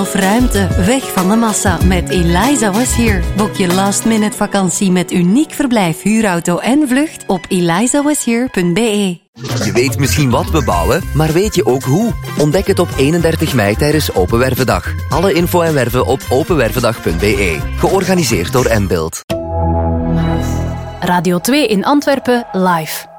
Of ruimte, weg van de massa met Eliza Was Here. Boek je last-minute vakantie met uniek verblijf, huurauto en vlucht op elizawashere.be. Je weet misschien wat we bouwen, maar weet je ook hoe? Ontdek het op 31 mei tijdens Open Wervendag. Alle info en werven op openwervendag.be. Georganiseerd door Mbuild. Radio 2 in Antwerpen live.